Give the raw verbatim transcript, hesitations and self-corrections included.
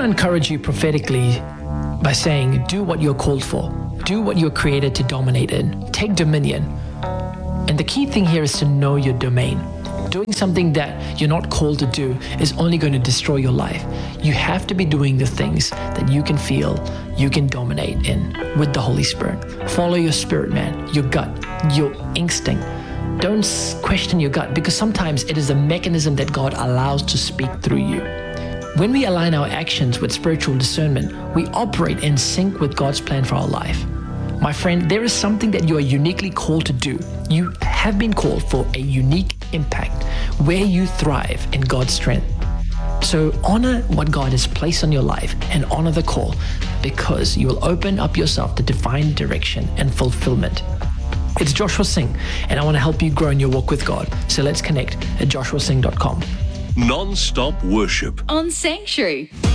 want to encourage you prophetically by saying, do what you're called for. Do what you're created to dominate in. Take dominion. And the key thing here is to know your domain. Doing something that you're not called to do is only going to destroy your life. You have to be doing the things that you can feel you can dominate in with the Holy Spirit. Follow your spirit, man, your gut, your instinct. Don't question your gut, because sometimes it is a mechanism that God allows to speak through you. When we align our actions with spiritual discernment, we operate in sync with God's plan for our life. My friend, there is something that you are uniquely called to do. You have been called for a unique impact where you thrive in God's strength. So honor what God has placed on your life and honor the call, because you will open up yourself to divine direction and fulfillment. It's Joshua Singh, and I want to help you grow in your walk with God. So let's connect at joshua singh dot com. Non-stop worship on Sanctuary.